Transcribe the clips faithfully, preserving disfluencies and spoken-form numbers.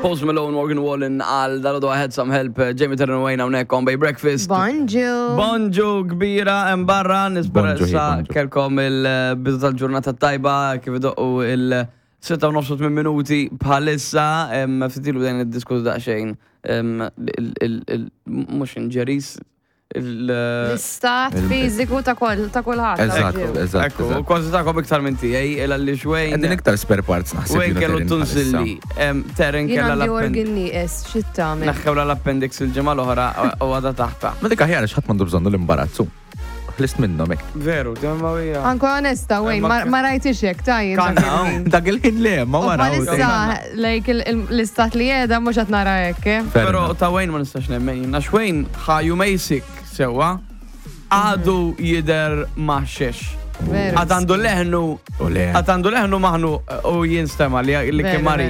Post Malone, Morgan Wallen għal dal-għodu I had some help, Jamie Terran Wayne għawnek on Bay Breakfast. Bonġu. Bonġu kbira, embarra, nisperessa kelkom il-bidu tal-ġurnata tajba, kif doqqu il-sitta u nofsut minn minuti bħalissa, ftitilu dajn id-diskutu daqxejn, mux inġeris, l-istat fiziku ta' kulħadd. Eżatt, eżatt. Ekku, kważi ta'kom iktar minn tiegħi, illa li xwejn. Għedin iktar spare parts naħseb. Wejn kellu tunsilli, Terren kella Jien għandi l-appendix. organ nieqes, xit tagħmel? Naħħewla l-appendix il-ġimgħa l-oħra u għadha taħta. Ma dik aħjar x'ħadd m'għandu bżonnu l-imbarazzu. Ħlist minnhom hekk. Veru, temma hija. Anko onesta, wejn, ma rajtix hekk tajjin. Kanna, Dak il-ħin le, ma wara. Palissa, lejk l-istat li jeda mhux qed nara hekk. Pero ta' Wayne ma nistax nemmen. Għax Wayne ħaju mejsik sewa, għadu jider maħxex. Għatandu leħnu, għatandu leħnu maħnu u jinstema li kien mari.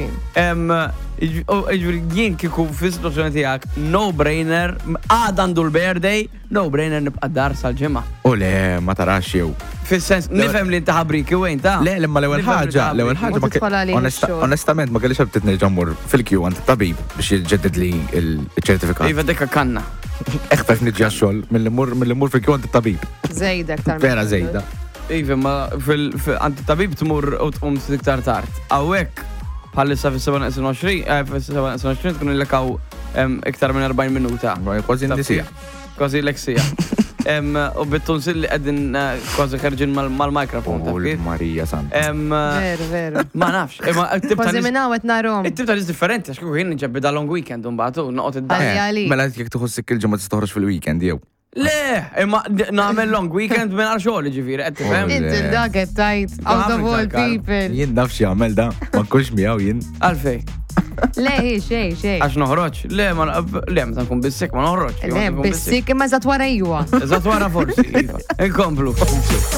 Jien kiku fi situazzjoni tijak, no brainer, għadandu l-birthday, no brainer nibqa dar sal-ġemma. U le, ma tarax jew. Fis-sens, nifem li inta ħabriki u ta? Le, lemma l-ewel ħagġa, l-ewel ħagġa, onestament ma kellix għabtit nerġammur fil-kju għant tabib biex jġedded li il-ċertifikat. Iva dekka kanna. Eħtaf nġi għaxxol, mill-mur fil-kju għant tabib. Zejda, ktar. Vera zejda. Iva, ma għant tabib tmur u tqum iktar tard. Għawek, bħalissa fil-seba fil-seba tkun il-lekaw iktar minn arba'jn minuta. Kważi n-nisija. Kważi l-eksija. U bittunsil li għedin kważi ħarġin mal-mikrofon. U l-Marija Sant. Veru, veru. Ma nafx. Kważi minn għawet narom. Il-tib ta' differenti, għax kiku jien ġebbi da long weekend un batu, noqot id-dan. Mela jek tuħossik il-ġemma t-stoħroġ fil-weekend jew. Le, imma nagħmel long weekend minn għal xogħol ġifieri, qed tifhem? Inti dak qed tajt out of all people. Jien nafx jagħmel da, ma nkunx miegħu jien. Għalfej. Le, xej, xej. Għax noħroġ? Le, ma le, meta nkun bissik ma noħroġ. Le, bissik imma eżatt wara ejwa. Eżatt wara forsi. Inkomplu.